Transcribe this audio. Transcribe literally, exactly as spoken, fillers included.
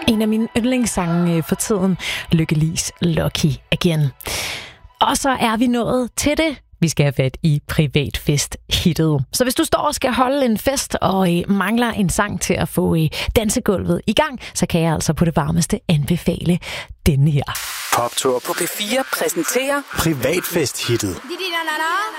En af mine yndlingssange for tiden, Lykkelis Lucky Again. Og så er vi nået til det. Vi skal have fat i privatfest-hittet. Så hvis du står og skal holde en fest og øh, mangler en sang til at få øh, dansegulvet i gang, så kan jeg altså på det varmeste anbefale denne her. Poptur på P fire præsenterer privatfest-hittet.